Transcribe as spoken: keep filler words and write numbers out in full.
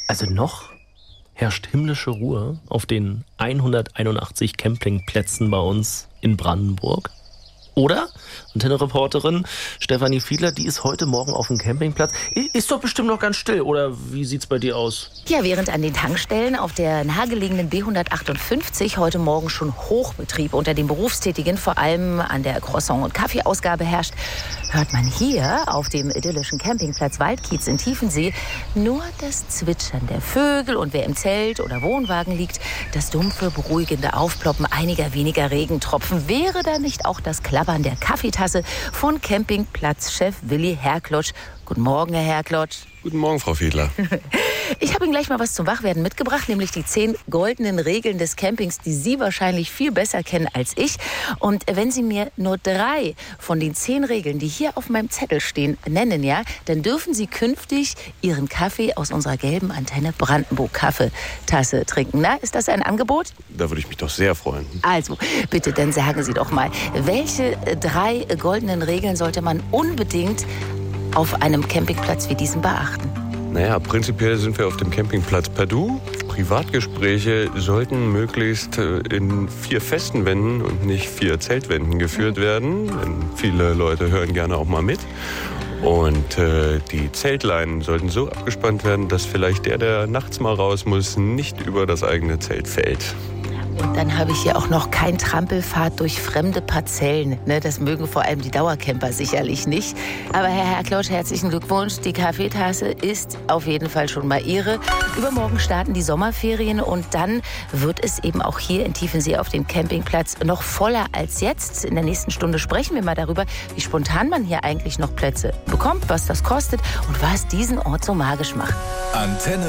Also noch herrscht himmlische Ruhe auf den hunderteinundachtzig Campingplätzen bei uns in Brandenburg. Oder? Antenne-Reporterin Stefanie Fiedler, die ist heute Morgen auf dem Campingplatz. Ist doch bestimmt noch ganz still, oder wie sieht's bei dir aus? Ja, während an den Tankstellen auf der nahegelegenen B hundertachtundfünfzig heute Morgen schon Hochbetrieb unter den Berufstätigen, vor allem an der Croissant- und Kaffeeausgabe herrscht, hört man hier auf dem idyllischen Campingplatz Waldkiez in Tiefensee nur das Zwitschern der Vögel und wer im Zelt oder Wohnwagen liegt, das dumpfe, beruhigende Aufploppen einiger weniger Regentropfen. Wäre da nicht auch das Klappern der Kaffeetasse von Campingplatzchef Willi Herklotsch. Guten Morgen, Herr Herklotsch. Guten Morgen, Frau Fiedler. Ich habe Ihnen gleich mal was zum Wachwerden mitgebracht, nämlich die zehn goldenen Regeln des Campings, die Sie wahrscheinlich viel besser kennen als ich. Und wenn Sie mir nur drei von den zehn Regeln, die hier auf meinem Zettel stehen, nennen, ja, dann dürfen Sie künftig Ihren Kaffee aus unserer gelben Antenne Brandenburg Kaffeetasse trinken. Na, ist das ein Angebot? Da würde ich mich doch sehr freuen. Also, bitte, dann sagen Sie doch mal, welche drei goldenen Regeln sollte man unbedingt auf einem Campingplatz wie diesem beachten? Naja, prinzipiell sind wir auf dem Campingplatz per Du. Privatgespräche sollten möglichst in vier festen Wänden und nicht vier Zeltwänden geführt werden. Denn viele Leute hören gerne auch mal mit. Und äh, die Zeltleinen sollten so abgespannt werden, dass vielleicht der, der nachts mal raus muss, nicht über das eigene Zelt fällt. Und dann habe ich hier auch noch kein Trampelfahrt durch fremde Parzellen. Ne, das mögen vor allem die Dauercamper sicherlich nicht. Aber Herr Herklotsch, herzlichen Glückwunsch. Die Kaffeetasse ist auf jeden Fall schon mal Ihre. Übermorgen starten die Sommerferien und dann wird es eben auch hier in Tiefensee auf dem Campingplatz noch voller als jetzt. In der nächsten Stunde sprechen wir mal darüber, wie spontan man hier eigentlich noch Plätze bekommt, was das kostet und was diesen Ort so magisch macht. Antenne